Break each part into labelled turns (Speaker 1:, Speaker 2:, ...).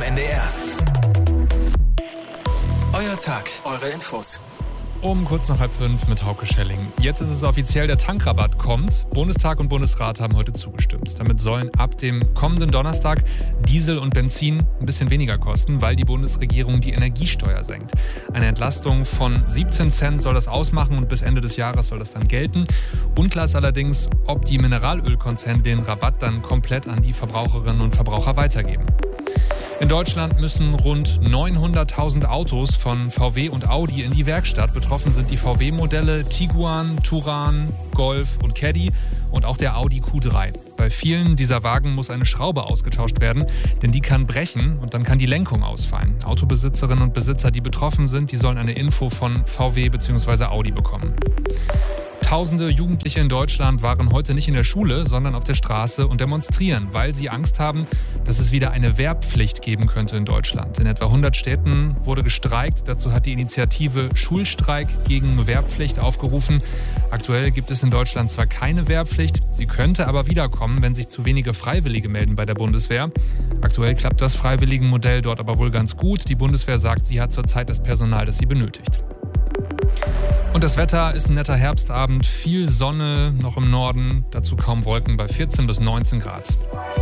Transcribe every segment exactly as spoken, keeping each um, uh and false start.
Speaker 1: N D R. Euer Tag, eure Infos.
Speaker 2: Um kurz nach halb fünf mit Hauke Schelling. Jetzt ist es offiziell, der Tankrabatt kommt. Bundestag und Bundesrat haben heute zugestimmt. Damit sollen ab dem kommenden Donnerstag Diesel und Benzin ein bisschen weniger kosten, weil die Bundesregierung die Energiesteuer senkt. Eine Entlastung von siebzehn Cent soll das ausmachen und bis Ende des Jahres soll das dann gelten. Unklar ist allerdings, ob die Mineralölkonzerne den Rabatt dann komplett an die Verbraucherinnen und Verbraucher weitergeben. In Deutschland müssen rund neunhunderttausend Autos von V W und Audi in die Werkstatt. Betroffen sind die V W-Modelle Tiguan, Touran, Golf und Caddy und auch der Audi Q drei. Bei vielen dieser Wagen muss eine Schraube ausgetauscht werden, denn die kann brechen und dann kann die Lenkung ausfallen. Autobesitzerinnen und Besitzer, die betroffen sind, die sollen eine Info von V W bzw. Audi bekommen. Tausende Jugendliche in Deutschland waren heute nicht in der Schule, sondern auf der Straße und demonstrieren, weil sie Angst haben, dass es wieder eine Wehrpflicht geben könnte in Deutschland. In etwa hundert Städten wurde gestreikt. Dazu hat die Initiative Schulstreik gegen Wehrpflicht aufgerufen. Aktuell gibt es in Deutschland zwar keine Wehrpflicht, sie könnte aber wiederkommen, wenn sich zu wenige Freiwillige melden bei der Bundeswehr. Aktuell klappt das Freiwilligenmodell dort aber wohl ganz gut. Die Bundeswehr sagt, sie hat zurzeit das Personal, das sie benötigt. Und das Wetter ist ein netter Herbstabend, viel Sonne noch im Norden, dazu kaum Wolken bei vierzehn bis neunzehn Grad.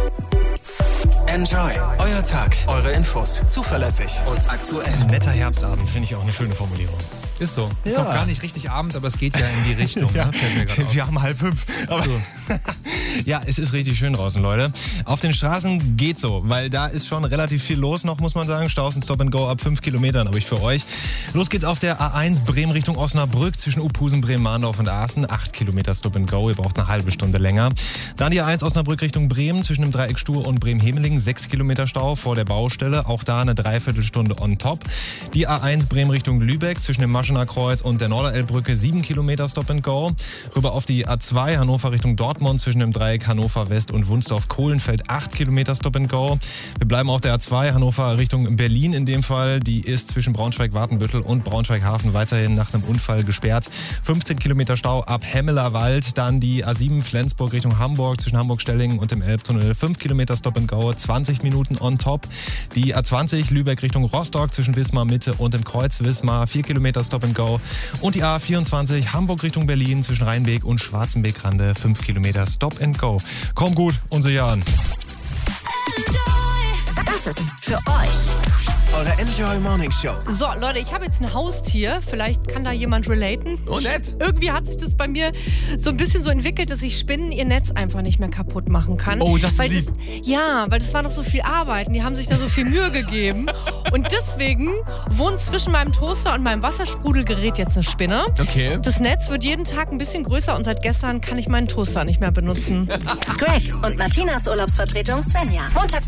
Speaker 1: Enjoy, euer Tag, eure Infos, zuverlässig und aktuell.
Speaker 3: Ein netter Herbstabend, finde ich auch eine schöne Formulierung.
Speaker 2: Ist so. Ist
Speaker 3: Ja.
Speaker 2: auch gar nicht richtig Abend, aber es geht ja in die Richtung.
Speaker 3: Ja,
Speaker 2: Ne? Fällt mir gerade auf.
Speaker 3: wir haben halb fünf. Aber
Speaker 2: So.
Speaker 3: ja, es ist richtig schön draußen, Leute. Auf den Straßen geht so, weil da ist schon relativ viel los noch, muss man sagen. Staus und Stop and Go ab fünf Kilometern habe ich für euch. Los geht's auf der A eins Bremen Richtung Osnabrück zwischen Uphusen, Bremen, Mahndorf und Aachen. acht Kilometer Stop and Go, ihr braucht eine halbe Stunde länger. Dann die A eins Osnabrück Richtung Bremen zwischen dem Dreieck Stur und Bremen-Hemelingen. sechs Kilometer Stau vor der Baustelle. Auch da eine Dreiviertelstunde on top. Die A eins Bremen Richtung Lübeck zwischen dem Maschener Kreuz und der Norderelbbrücke. sieben Kilometer Stop and Go. Rüber auf die A zwei Hannover Richtung Dortmund zwischen dem Dreieck Hannover West und Wunsdorf-Kohlenfeld. acht Kilometer Stop and Go. Wir bleiben auf der A zwei Hannover Richtung Berlin in dem Fall. Die ist zwischen Braunschweig-Wartenbüttel und Braunschweig-Hafen weiterhin nach einem Unfall gesperrt. fünfzehn Kilometer Stau ab Hemmelerwald. Dann die A sieben Flensburg Richtung Hamburg zwischen Hamburg-Stellingen und dem Elbtunnel. fünf Kilometer Stop and Go. zwanzig Minuten on top. Die A zwanzig Lübeck Richtung Rostock zwischen Wismar Mitte und dem Kreuz Wismar. vier Kilometer Stop and Go. Und die A vierundzwanzig Hamburg Richtung Berlin zwischen Rheinbeek und Schwarzenbeek-Rande. fünf Kilometer Stop and Go. Komm gut und sicher an.
Speaker 4: Das ist für euch.
Speaker 1: Eure Enjoy Morning Show.
Speaker 5: So, Leute, ich habe jetzt ein Haustier. Vielleicht kann da jemand relaten.
Speaker 1: Oh, nett.
Speaker 5: Irgendwie hat sich das bei mir so ein bisschen so entwickelt, dass ich Spinnen ihr Netz einfach nicht mehr kaputt machen kann.
Speaker 3: Oh, das ist
Speaker 5: weil
Speaker 3: lieb.
Speaker 5: Das, ja, weil das war noch so viel Arbeit und die haben sich da so viel Mühe gegeben. Und deswegen wohnt zwischen meinem Toaster und meinem Wassersprudelgerät jetzt eine Spinne.
Speaker 1: Okay.
Speaker 5: Das Netz wird jeden Tag ein bisschen größer und seit gestern kann ich meinen Toaster nicht mehr benutzen.
Speaker 4: Greg und Martinas Urlaubsvertretung Svenja. Montags